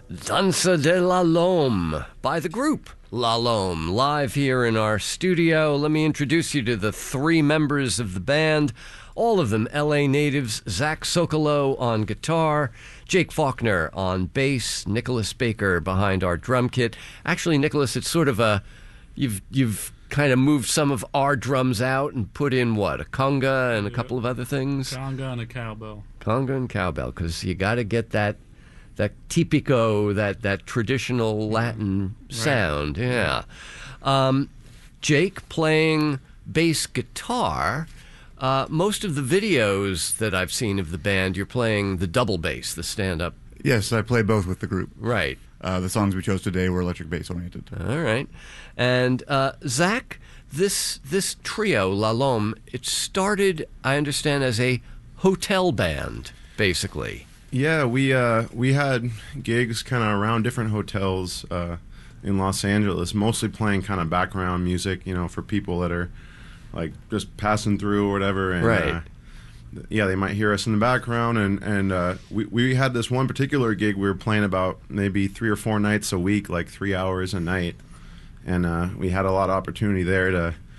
Danza de la Lome by the group La Lome, live here in our studio. Let me introduce you to the three members of the band, all of them LA natives. Zach Sokolow on guitar, Jake Faulkner on bass, Nicholas Baker behind our drum kit. Actually, Nicholas, it's sort of you've kind of moved some of our drums out and put in what, a conga and a couple of other things? Conga and a cowbell. Conga and cowbell, because you got to get that tipico, that traditional Latin sound, yeah. Jake playing bass guitar. Most of the videos that I've seen of the band, you're playing the double bass, the stand-up. Yes, I play both with the group. Right. The songs we chose today were electric bass oriented. All right. And Zach, this trio, La Lome, it started, I understand, as a hotel band, basically. Yeah, we had gigs kind of around different hotels in Los Angeles, mostly playing kind of background music, for people that are like just passing through or whatever. And, right. Yeah, they might hear us in the background, and we had this one particular gig we were playing about maybe 3 or 4 nights a week, like 3 hours a night, and we had a lot of opportunity there to